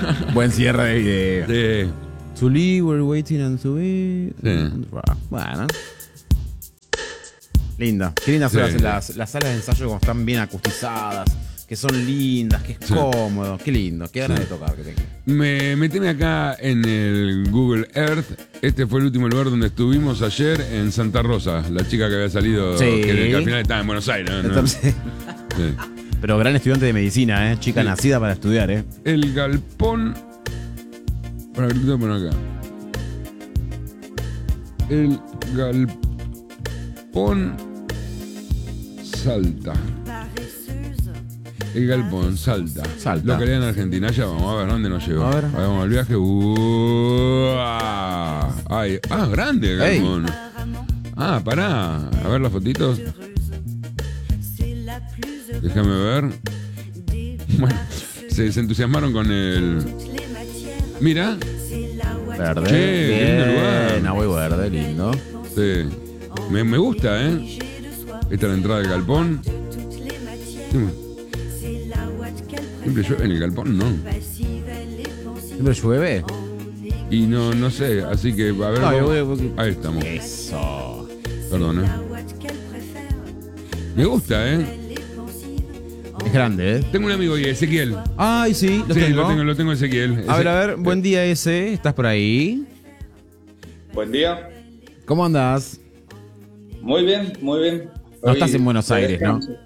Buen cierre de video. Sí. To leave, we're waiting and to be. Sí. Bueno. Linda. Qué lindas son Sí. las salas de ensayo como están bien acustizadas, que son lindas, que es cómodo. Qué lindo. Qué ganas de tocar que tengo. Meteme acá en el Google Earth. Este fue el último lugar donde estuvimos ayer en Santa Rosa. La chica que había salido, Sí. que al final estaba en Buenos Aires, ¿no? Entonces, Sí. pero gran estudiante de medicina, chica Sí. nacida para estudiar, El galpón. Para que lo pongo acá. El galpón Salta. El galpón Salta. Salta. Localidad en Argentina. Ya vamos a ver dónde nos lleva. A ver. Vamos al viaje. Ay, grande el galpón. Pará. A ver las fotitos. Déjame ver. Bueno, se entusiasmaron con el. Mira. Verde. Che, qué lindo lugar. Agua y verde, lindo. Sí. Me gusta, ¿eh? Esta es la entrada del galpón. Siempre llueve en el galpón, ¿no? ¿Siempre llueve? Y no sé, así que a ver. No, yo vamos. voy- Ahí estamos. Eso. Perdón, ¿eh? Me gusta, ¿eh? Es grande, Tengo un amigo y Ezequiel. Ay, sí, Sí, lo tengo Ezequiel. A ver, buen día ese. ¿Estás por ahí? Buen día. ¿Cómo andás? Muy bien, muy bien. No Hoy estás en Buenos de Aires, ¿no? descanso.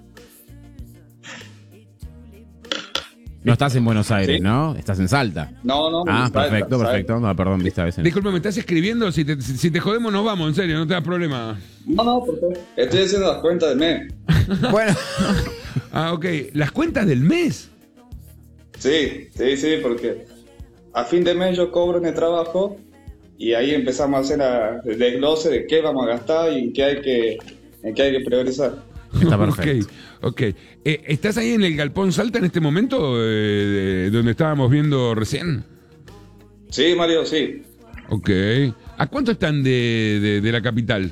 No estás en Buenos Aires, Sí. ¿no? Estás en Salta. No, Perfecto, Salta. perfecto. No, perdón, viste a veces. Disculpa, ¿me estás escribiendo? Si te jodemos, nos vamos, en serio, no te das problema. No, porque estoy haciendo las cuentas del mes. Bueno. Ok. ¿Las cuentas del mes? Sí, porque a fin de mes yo cobro en el trabajo y ahí empezamos a hacer el desglose de qué vamos a gastar y en qué hay que priorizar. Está perfecto. Ok. ¿Estás ahí en el Galpón Salta en este momento? Donde estábamos viendo recién. Sí, Mario, sí. Ok. ¿A cuánto están de la capital?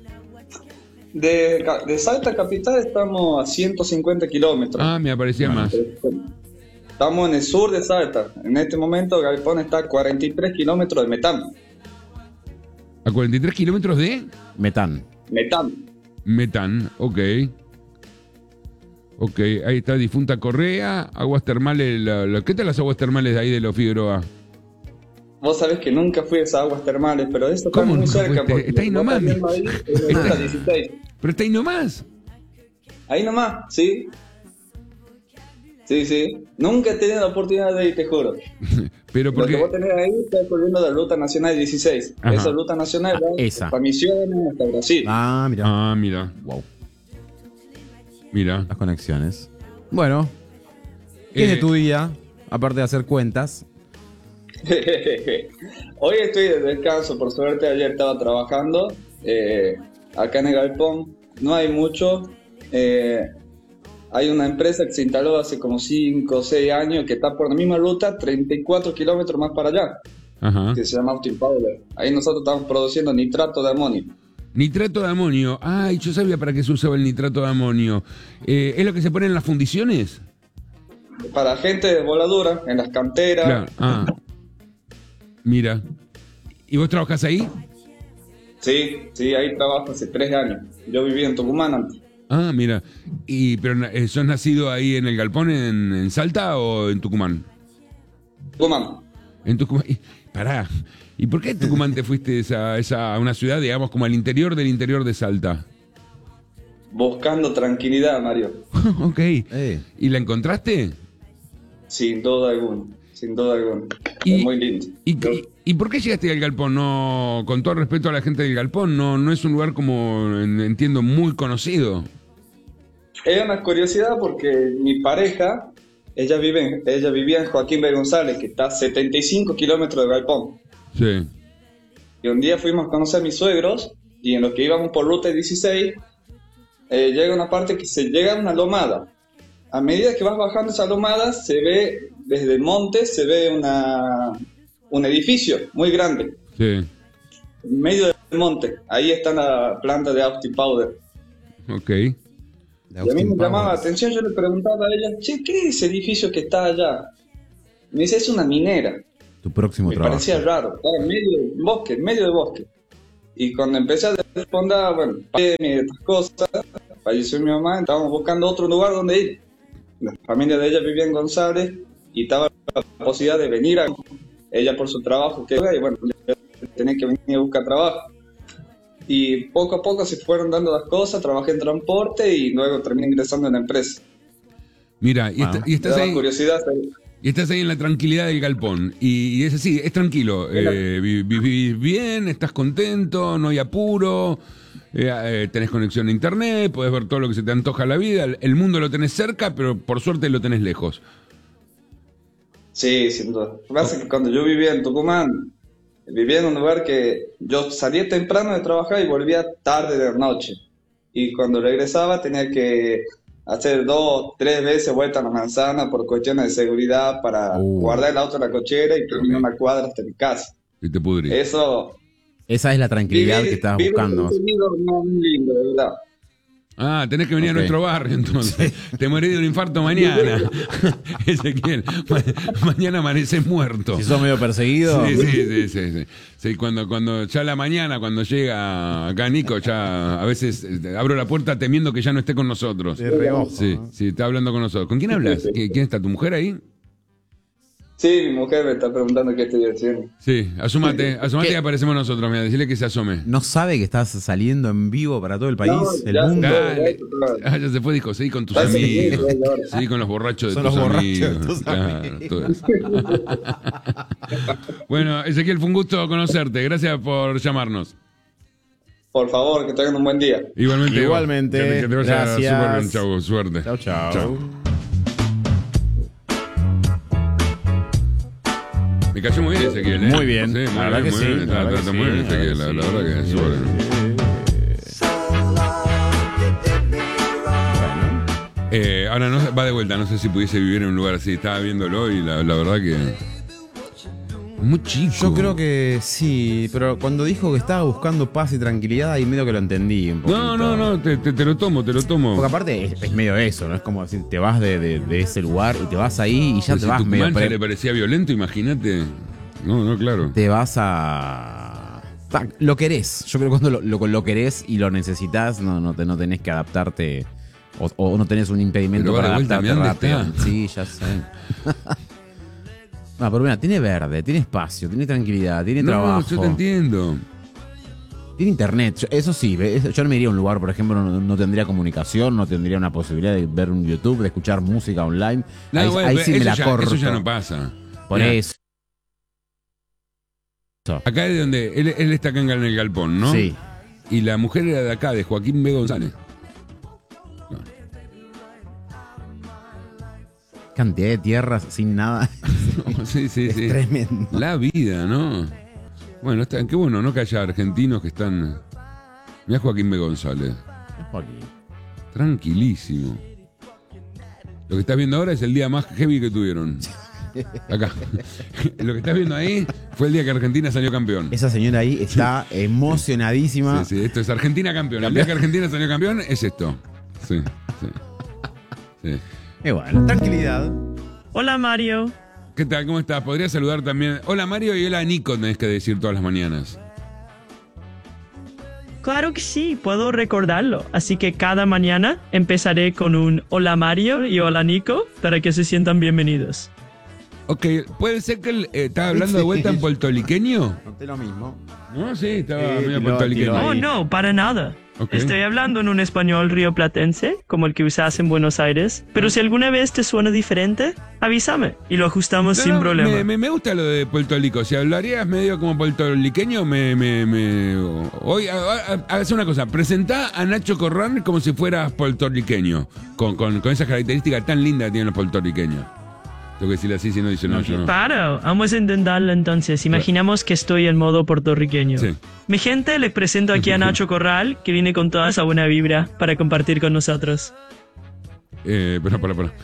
De Salta capital estamos a 150 kilómetros. Me aparecía más. Estamos en el sur de Salta. En este momento Galpón está a 43 kilómetros de metano. ¿A 43 kilómetros de? Metán. Metán, ok. Ok, ahí está Difunta Correa, aguas termales. ¿Qué tal las aguas termales de ahí de los Figueroa? Vos sabés que nunca fui a esas aguas termales, pero eso está ¿Cómo muy nunca cerca. fuiste? Porque Está ahí vos nomás, también ahí, en la ruta 16. Pero está ahí nomás. Ahí nomás, sí. Sí. Nunca he tenido la oportunidad de ir, te juro. Pero Lo porque. que vos tenés ahí está corriendo la ruta nacional 16. Ajá. Esa ruta nacional va esa. hasta Misiones hasta Brasil. Mira. Mira. Wow. Mira. Las conexiones. Bueno. ¿Qué es de tu día? Aparte de hacer cuentas. Hoy estoy de descanso, por suerte ayer estaba trabajando acá en el Galpón, no hay mucho, hay una empresa que se instaló hace como 5 o 6 años que está por la misma ruta, 34 kilómetros más para allá, Ajá. que se llama Austin Powder. Ahí nosotros estamos produciendo nitrato de amonio. Nitrato de amonio. Ay, yo sabía para qué se usaba el nitrato de amonio. ¿Es lo que se pone en las fundiciones? Para gente de voladura, en las canteras. Claro. Mira. ¿Y vos trabajás ahí? Sí, ahí trabajo hace 3 años. Yo viví en Tucumán antes. Mira. ¿Pero sos nacido ahí en el Galpón, en Salta o en Tucumán? Tucumán. En Tucumán. Pará. ¿Y por qué en Tucumán te fuiste a una ciudad, digamos, como al interior del interior de Salta? Buscando tranquilidad, Mario. Ok. ¿Y la encontraste? Sin duda alguna. Y- Es muy lindo. ¿Y por qué llegaste al Galpón? No, con todo respeto a la gente del Galpón, no es un lugar como, entiendo, muy conocido. Es una curiosidad porque mi pareja, ella vivía en Joaquín B. González, que está a 75 kilómetros de Galpón. Sí. Y un día fuimos a conocer a mis suegros, y en lo que íbamos por ruta 16, llega una parte que se llega a una lomada. A medida que vas bajando esa lomada, se ve, desde el monte, se ve un edificio muy grande, Sí. en medio del monte. Ahí está la planta de Austin Powder. Ok. Y a mí me llamaba la atención, yo le preguntaba a ella, che, ¿qué es ese edificio que está allá? Me dice, es una minera. Tu próximo Me trabajo. parecía raro, estaba en medio de bosque. Y cuando empecé a responder, bueno, pandemia y estas cosas, falleció mi mamá, estábamos buscando otro lugar donde ir. La familia de ella vivía en González y estaba la posibilidad de venir a ella por su trabajo, y bueno, yo tenía que venir a buscar trabajo. Y poco a poco se fueron dando las cosas, trabajé en transporte y luego terminé ingresando en la empresa. Mira, Bueno, y estás Me daba ahí. curiosidad. Y estás ahí en la tranquilidad del galpón. Y es así, es tranquilo. Vivís bien, estás contento, no hay apuro. Tenés conexión a internet, podés ver todo lo que se te antoja en la vida. El mundo lo tenés cerca, pero por suerte lo tenés lejos. Sí, sin duda. Lo que pasa es que cuando yo vivía en Tucumán, vivía en un lugar que yo salía temprano de trabajar y volvía tarde de la noche. Y cuando regresaba tenía que hacer 2, 3 veces vuelta a la manzana por cuestiones de seguridad para guardar el auto en la cochera y caminar una cuadra hasta mi casa. Y te pudrís. Eso, Esa es la tranquilidad que estabas buscando. No, muy lindo, de verdad. Ah, tenés que venir a nuestro barrio entonces. Te morís de un infarto mañana. Ezequiel, mañana amaneces muerto. Si sos medio perseguido. Sí. Sí, cuando ya a la mañana, cuando llega acá Nico, ya a veces abro la puerta temiendo que ya no esté con nosotros. De reojo, Sí, ¿no? sí, está hablando con nosotros. ¿Con quién hablas? ¿Quién está? ¿Tu mujer ahí? Sí, mi mujer me está preguntando qué estoy haciendo. Sí, asómate ¿Qué? y aparecemos nosotros, mira, decirle que se asome. ¿No sabe que estás saliendo en vivo para todo el país, No, el ya, mundo? Dale. Claro. Ya se fue, dijo, seguí con tus Dale, amigos. sí, ahora. Seguí con los borrachos de Son tus los borrachos de amigos. tus Claro, amigos. todo eso. Bueno, Ezequiel, fue un gusto conocerte. Gracias por llamarnos. Por favor, que tengan un buen día. Igualmente. Igualmente. Que te vaya Gracias. súper bien, chau. Suerte. Chau. Me cayó muy bien Ezequiel, ¿eh? Muy bien. Sí, La verdad que sí, Está, la verdad está que muy sí, bien Ezequiel, la la verdad verdad que que es sí. súper bien. Ahora no, va de vuelta, no sé si pudiese vivir en un lugar así. Estaba viéndolo y la verdad que... Muy chico. Yo creo que sí, pero cuando dijo que estaba buscando paz y tranquilidad, ahí medio que lo entendí un poquito. No, te lo tomo. Porque aparte es medio eso, ¿no? Es como decir, te vas de ese lugar y te vas ahí y ya Pero te si vas medio... Tucumán ya le parecía violento, imagínate. No, claro. Te vas a... Lo querés. Yo creo que cuando lo querés y lo necesitas, no tenés que adaptarte o no tenés un impedimento Pero va para de vuelta, adaptarte mirá dónde rápido. Sí, ya sé. No, pero mira, tiene verde, tiene espacio, tiene tranquilidad, tiene trabajo. Yo te entiendo. Tiene internet, eso sí, yo no me iría a un lugar, por ejemplo, no tendría comunicación, no tendría una posibilidad de ver un YouTube, de escuchar música online. No, ahí, bueno, ahí sí me la corto. Eso ya no pasa. Por Mirá, eso. Acá es de donde él está acá en el galpón, ¿no? Sí. Y la mujer era de acá, de Joaquín B. González. Cantidad de tierras sin nada. Sí. Es tremendo. La vida, ¿no? Bueno, qué bueno, ¿no? Que haya argentinos que están... Mirá Joaquín B. González. Joaquín. Tranquilísimo. Lo que estás viendo ahora es el día más heavy que tuvieron. Acá. Lo que estás viendo ahí fue el día que Argentina salió campeón. Esa señora ahí está emocionadísima. Sí, esto es Argentina campeón. El día que Argentina salió campeón es esto. Sí. Y bueno, tranquilidad. Hola Mario. ¿Qué tal? ¿Cómo estás? Podría saludar también. Hola Mario y hola Nico, tenés que decir todas las mañanas. Claro que sí, puedo recordarlo. Así que cada mañana empezaré con un hola Mario y hola Nico para que se sientan bienvenidos. Ok, ¿puede ser que él estaba hablando de vuelta en puertorriqueño? Noté lo mismo. No, sí, estaba medio tiró puertorriqueño. ahí. Oh, no, para nada. Ok. Estoy hablando en un español rioplatense, como el que usas en Buenos Aires. Pero si alguna vez te suena diferente, avísame y lo ajustamos sin problema. Me gusta lo de Puerto Rico. Si hablarías medio como puertorriqueño, hoy, haz una cosa. Presentá a Nacho Corral como si fueras puertorriqueño. Con esas características tan lindas que tienen los puertorriqueños. Tengo que decirle así, si no dice no, yo no. Claro, vamos a intentarlo entonces. Imaginamos que estoy en modo puertorriqueño. Sí. Mi gente, les presento aquí a Nacho Corral, que viene con toda esa buena vibra para compartir con nosotros. Para.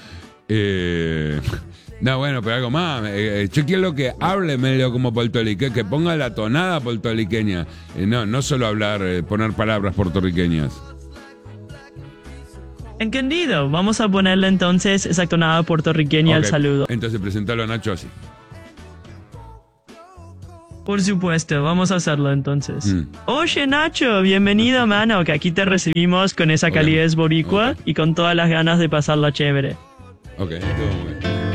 No, bueno, pero algo más. Yo quiero que hable medio como puertorriqueño, que ponga la tonada puertorriqueña. No solo hablar, poner palabras puertorriqueñas. Entendido. Vamos a ponerle entonces esa tonada puertorriqueña al Ok, saludo. Entonces presentalo a Nacho así. Por supuesto, vamos a hacerlo entonces. Oye, Nacho, bienvenido, mano, que aquí te recibimos con esa calidez boricua Ok. y con todas las ganas de pasarla chévere. Ok, estuvo muy bien.